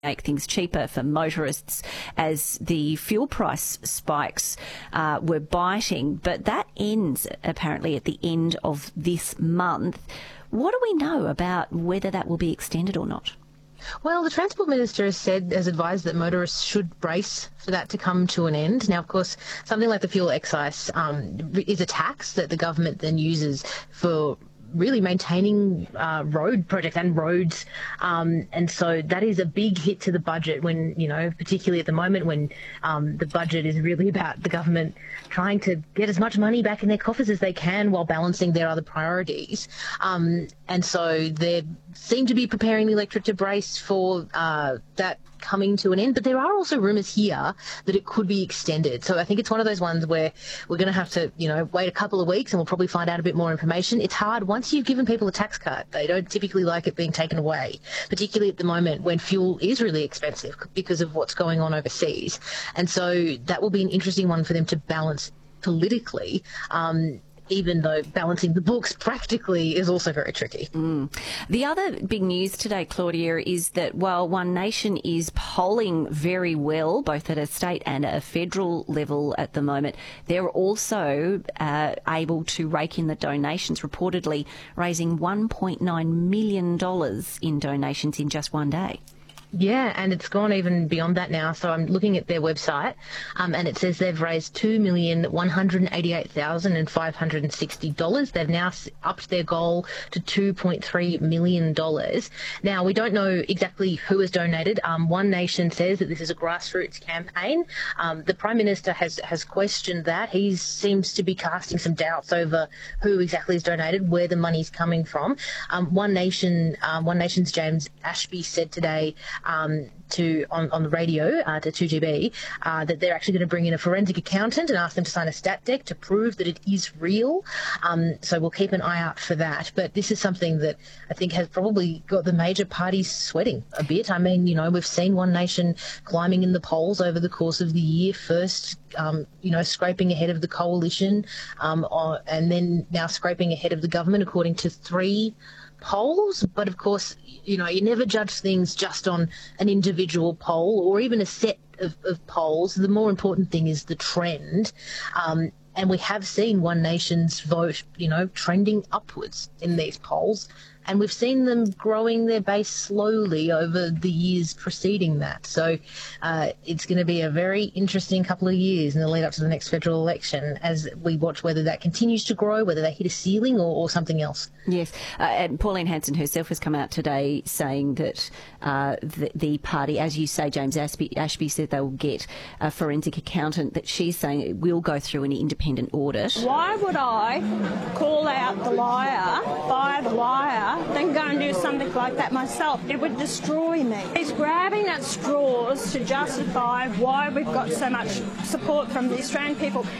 make things cheaper for motorists as the fuel price spikes were biting. But that ends apparently at the end of this month. What do we know about whether that will be extended or not? Well, the Transport Minister has advised that motorists should brace for that to come to an end. Now, of course, something like the fuel excise is a tax that the government then uses for really maintaining road projects and roads. And so that is a big hit to the budget when, particularly at the moment when the budget is really about the government trying to get as much money back in their coffers as they can while balancing their other priorities. And so they seem to be preparing the electorate to brace for that coming to an end, but there are also rumours here that it could be extended. So I think it's one of those ones where we're going to have to, wait a couple of weeks and we'll probably find out a bit more information. It's hard. Once you've given people a tax cut, they don't typically like it being taken away, particularly at the moment when fuel is really expensive because of what's going on overseas. And so that will be an interesting one for them to balance politically, even though balancing the books practically is also very tricky. The other big news today, Claudia, is that while One Nation is polling very well, both at a state and a federal level at the moment, they're also able to rake in the donations, reportedly raising $1.9 million in donations in just one day. Yeah, and it's gone even beyond that now. So I'm looking at their website, and it says they've raised $2,188,560. They've now upped their goal to $2.3 million. Now, we don't know exactly who has donated. One Nation says that this is a grassroots campaign. The Prime Minister has questioned that. He seems to be casting some doubts over who exactly has donated, where the money's coming from. One Nation's James Ashby said today on the radio to 2GB that they're actually going to bring in a forensic accountant and ask them to sign a stat deck to prove that it is real. So we'll keep an eye out for that. But this is something that I think has probably got the major parties sweating a bit. I mean, we've seen One Nation climbing in the polls over the course of the year, first scraping ahead of the coalition and then now scraping ahead of the government according to 3 polls. But of course, you never judge things just on an individual poll or even a set of polls. The more important thing is the trend. And we have seen One Nation's vote, trending upwards in these polls. And we've seen them growing their base slowly over the years preceding that. So it's going to be a very interesting couple of years in the lead up to the next federal election as we watch whether that continues to grow, whether they hit a ceiling or something else. Yes, and Pauline Hanson herself has come out today saying that the party, as you say, James Ashby said they will get a forensic accountant, that she's saying it will go through an independent audit. Why would I call out the liar, fire the liar, then go and do something like that myself? It would destroy me. He's grabbing at straws to justify why we've got so much support from the Australian people.